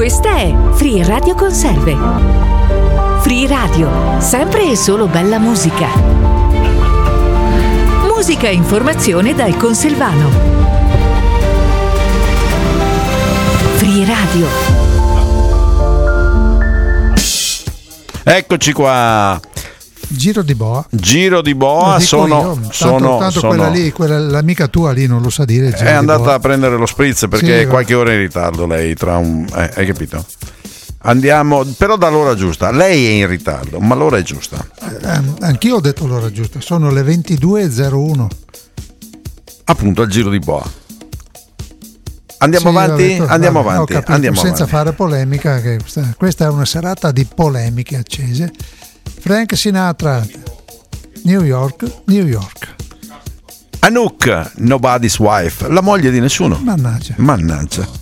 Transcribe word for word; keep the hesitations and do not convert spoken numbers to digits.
Questa è Free Radio Conserve. Free Radio, sempre e solo bella musica. Musica e informazione dal Conselvano. Free Radio. Eccoci qua. Giro di boa. Giro di boa, sono, io, tanto, sono, tanto sono quella lì, quella, l'amica tua lì non lo sa dire. È andata a prendere lo spritz perché sì, è qualche ora in ritardo lei, tra un eh, hai capito? Andiamo, però dall'ora giusta. Lei è in ritardo, ma l'ora è giusta. Eh, anch'io ho detto l'ora giusta, sono le ventidue e zero uno. Appunto al giro di boa. Andiamo sì, avanti? detto, Andiamo vabbè, avanti, capito, andiamo senza avanti. fare polemica, che questa, questa è una serata di polemiche accese. Frank Sinatra, New York, New York. Anouk, Nobody's Wife, la moglie di nessuno. Mannaggia. Mannaggia.